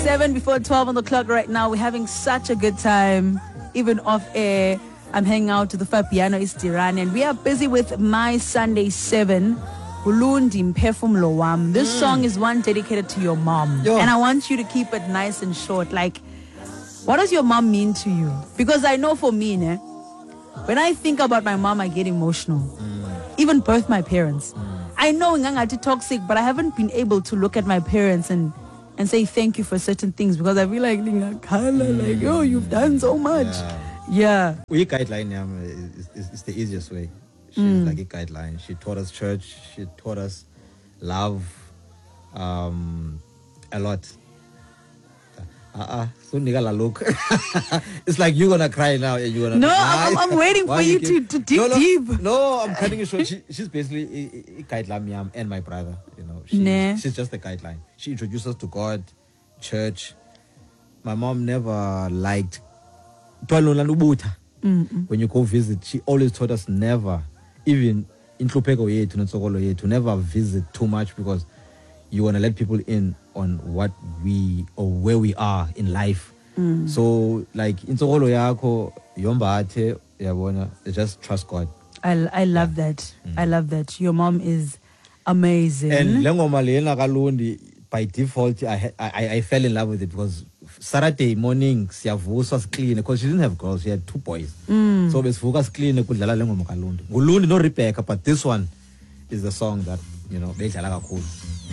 7:12 on the clock right now. We're having such a good time, even off air. I'm hanging out to the Fabiano Istirani, and we are busy with My Sunday 7. Ulundi Mphefumlo Wam. This song is one dedicated to your mom. Yo. And I want you to keep it nice and short. Like, what does your mom mean to you? Because I know for me, when I think about my mom, I get emotional. Even both my parents. I know ngangati toxic, but I haven't been able to look at my parents and say thank you for certain things because I feel like, oh, you've done so much. Yeah. We guideline is the easiest way. She's like a guideline. She taught us church. She taught us love a lot. So look. It's like you're gonna cry now and you're gonna. No, I'm waiting for you to dig deep. No, I'm cutting it short. She's basically a guideline, and my brother. You know, she's just a guideline. She introduced us to God, church. My mom never liked. When you go visit, she always taught us never, even in Tlupeko yetu, Ntsokolo yetu, never visit too much because you want to let people in on what we or where we are in life. So, like in Ntsokolo yako, yombate, yabona, just trust God. I love that. I love that. Your mom is amazing. And lengoma lena kalundi, by default, I fell in love with it because Saturday morning, siyavuka was clean because she didn't have girls. She had 2 boys. So besivuka clean kudlala lengoma kalundi. Ngulundi no Rebecca, but this one is the song that, bedlala kakhulu.